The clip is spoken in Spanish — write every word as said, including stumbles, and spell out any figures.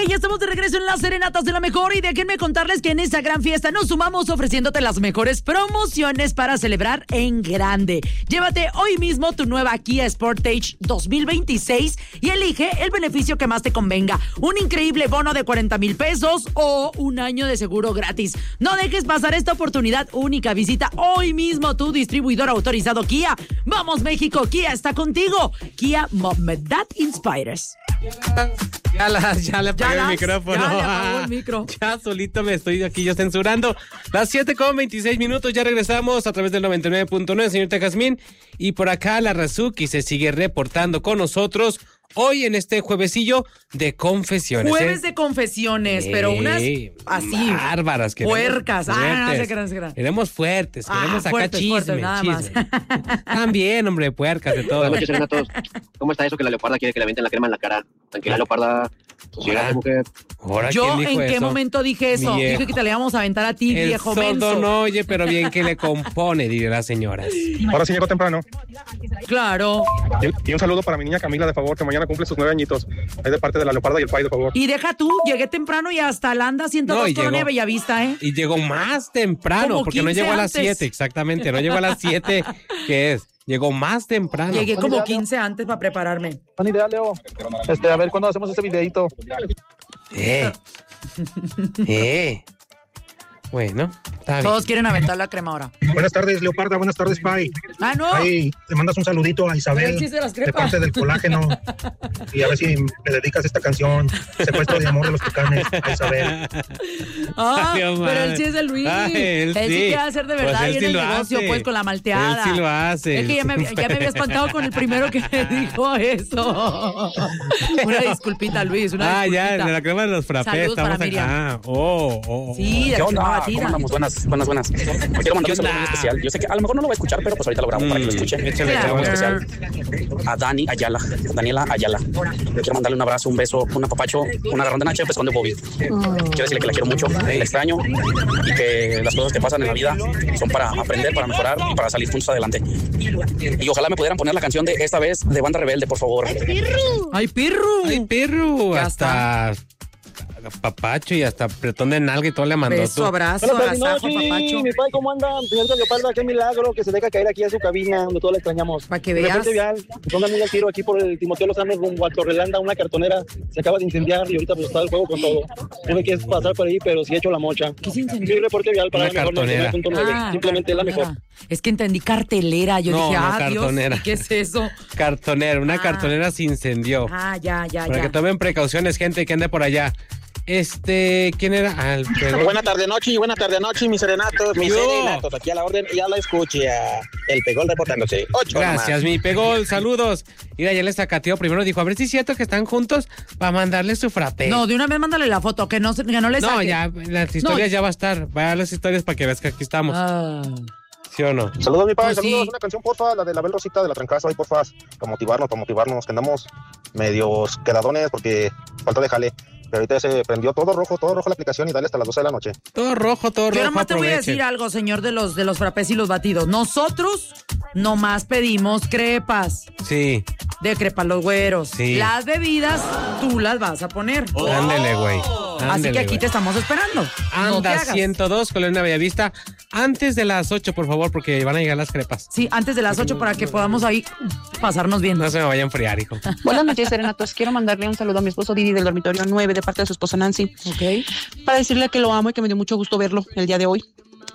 ya estamos de regreso en las serenatas de la mejor y déjenme contarles que en esta gran fiesta nos sumamos ofreciéndote las mejores promociones para celebrar en grande. Llévate hoy mismo tu nueva Kia Sportage dos mil veintiséis y elige el beneficio que más te convenga. Un increíble bono de cuarenta mil pesos o un año de seguro gratis. No dejes pasar esta oportunidad única. Visita hoy mismo tu distribuidor autorizado Kia. ¡Vamos, México! Kia está contigo. Kia Movement That Inspires. Ya, las, ya le apagué el micrófono. Ya le apagó el micro. Ya solito me estoy aquí yo censurando. Las siete con veintiséis minutos, ya regresamos a través del noventa y nueve punto nueve, señorita Jazmín. Y por acá la Razuki se sigue reportando con nosotros hoy en este juevesillo de confesiones. Jueves ¿eh? de confesiones, eh, pero unas así. Bárbaras. Puercas. Ah, no se crean, se crean. Queremos fuertes, Ah, queremos acá fuertes, chisme, fuertes, nada chisme. También, hombre, puercas de todo. Buenas noches, Serena, a todos. ¿Cómo está eso que la leoparda quiere que le avienten la crema en la cara? Tranquila, leoparda. Sociedad, mujer. Ahora, Yo, ¿quién dijo ¿en qué eso? momento dije eso? Viejo. Dije que te le íbamos a aventar a ti, El viejo sordo menso. no oye, pero bien que le compone, diría las señoras. Ahora sí llegó temprano. Claro. Y, y un saludo para mi niña Camila, de favor, que mañana cumple sus nueve añitos. Es de parte de la leoparda y el pay, de favor. Y deja tú, llegué temprano y hasta la anda ciento dos No, y Colonia llegó- Bellavista, ¿eh? Y llegó más temprano, Como porque no quince llegó a las antes. siete, exactamente, no llegó a las siete, ¿qué es? Llegó más temprano. Llegué como quince antes para prepararme. Buena idea, Leo. Este, a ver, ¿cuándo hacemos ese videito? Eh, eh. Bueno, está bien. Todos quieren aventar la crema ahora. Buenas tardes, leoparda. Buenas tardes, pay. Ah, no. Ahí te mandas un saludito a El Isabel, chiste de las de crepas. parte del colágeno. Y a ver si me dedicas esta canción, Secuestro de amor de los tucanes, a Isabel. Ah, Ay, pero madre. el sí es de Luis. Ay, él, sí quiere hacer de verdad Pues y él en sí el lo negocio, hace. pues, con la malteada. Él sí lo hace. Es que ya me, había- ya me había espantado con el primero que me dijo eso. Una disculpita, Luis, una Ah, ya, disculpita. de la crema de los frappés. Saludos para Estamos Miriam. acá. Oh, oh. Sí, de la crema batida. ¿Cómo andamos? Buenas, buenas, buenas. Quiero mandar un saludo muy especial. Yo sé que a lo mejor no lo va a escuchar, pero pues ahorita lo grabo para que lo escuche. Mm, échale, Un saludo muy claro. especial a Dani Ayala, Daniela Ayala. Quiero mandarle un abrazo, un beso, un apapacho, un agarrón de nache, pues con de Bobby. Quiero decirle que la quiero mucho, la extraño y que las cosas que pasan en la vida son para aprender, para mejorar y para salir juntos adelante. Y ojalá me pudieran poner la canción de esta vez de Banda Rebelde, por favor. ¡Ay, perro! Ay, perro. Ya Hasta papacho y hasta apretón de nalga y todo le mandó Beso, tú. abrazo, agasajo, papacho. Mi padre, ¿cómo anda? Señorita Leoparda, qué milagro que se deja caer aquí a su cabina, donde todos la extrañamos. Para que De veas. repente, vial, pónganme al tiro aquí por el Timoteo Lozano rumbo a Torrelanda, una cartonera se acaba de incendiar y ahorita pues está el juego con todo. No me quieres pasar por ahí, pero sí he hecho la mocha. ¿Qué se incendió? Mi reporte vial para Una la mejor cartonera. noventa y nueve punto nueve. Ah, Simplemente es la mejor. cartonera. Es que entendí cartelera. Yo No, dije, no, ah, cartonera. Dios, ¿qué es eso? Cartonera, una Ah. cartonera se incendió. Ah, ya, ya, Para ya. que tomen precauciones, gente que ande por allá. Este, ¿quién era? Ah, el perro. Buena tarde noche y buena tarde noche, mis serenatos, mis Yo. serenatos, aquí a la orden y a la escucha. El pegol reportándose. Ocho Gracias, mi pegol, saludos. Mira, ya les sacateó primero, dijo, a ver si es cierto que están juntos para mandarle su frappé. No, de una vez mándale la foto, que no, se- que no le saque. No, ya, las historias No. ya va a estar. Va a las historias para que veas que aquí estamos. Ah. ¿Sí o no? Saludos, mi padre, Pues saludos. sí. Una canción, porfa, la de la Bel Rosita de la Trancaza, ahí, porfa. Para motivarnos, para motivarnos, que andamos medios quedadones porque falta de jale. Pero ahorita se prendió todo rojo, todo rojo la aplicación y dale hasta las doce de la noche. Todo rojo, todo Yo rojo. nomás te voy a aprovechen. decir algo, señor de los de los frappés y los batidos. Nosotros nomás pedimos crepas. Sí, De crepas los güeros. Sí. Las bebidas, tú las vas a poner. ándele, güey. Así Ándele, que aquí güey. te estamos esperando. No te Anda, hagas. ciento dos, Colonia Bellavista. Antes de las ocho, por favor, porque van a llegar las crepas. Sí, antes de las ocho para que podamos ahí pasarnos bien. No se me vaya a enfriar, hijo. Buenas noches, serenatos. Quiero mandarle un saludo a mi esposo Didi del dormitorio nueve de parte de su esposa Nancy Ok. para decirle que lo amo y que me dio mucho gusto verlo el día de hoy.